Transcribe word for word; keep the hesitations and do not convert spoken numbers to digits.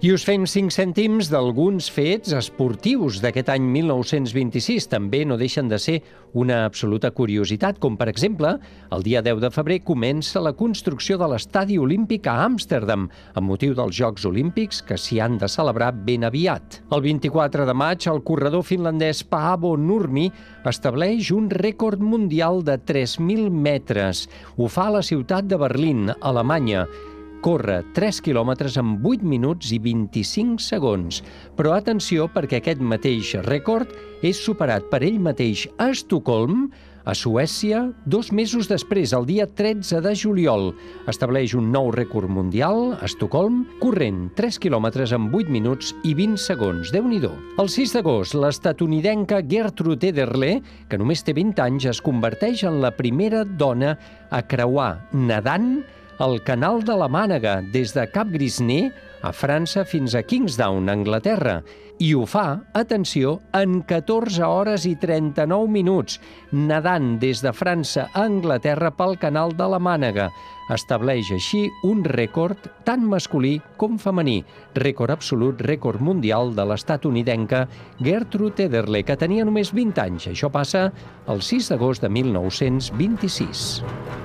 I us fem cinc cèntims d'alguns fets esportius d'aquest any mil nou-cents vint-i-sis. També no deixen de ser una absoluta curiositat, com per exemple, el dia deu de febrer comença la construcció de l'Estadi Olímpic a Amsterdam, amb motiu dels Jocs Olímpics que s'hi han de celebrar ben aviat. El vint-i-quatre de maig, el corredor finlandès Paavo Nurmi estableix un rècord mundial de tres mil metres. Ho fa a la ciutat de Berlín, Alemanya. Corre tres quilòmetres en vuit minuts i vint-i-cinc segons. Però atenció, perquè aquest mateix rècord és superat per ell mateix a Estocolm, a Suècia, dos mesos després, el dia tretze de juliol. Estableix un nou rècord mundial a Estocolm, corrent tres quilòmetres en vuit minuts i vint segons. Déu-n'hi-do. El sis d'agost, l'estatunidenca Gertrude Ederle, que només té vint anys, es converteix en la primera dona a creuar nedant el canal de la Mànega, des de Cap Gris-Nez, a França, fins a Kingsdown, Anglaterra. I ho fa, atenció, en catorze hores i trenta-nou minuts, nedant des de França a Anglaterra pel canal de la Mànega. Estableix així un rècord tant masculí com femení. Rècord absolut, rècord mundial de l'estatunidenca Gertrude Ederle, que tenia només vint anys. Això passa el sis d'agost de mil nou-cents vint-i-sis.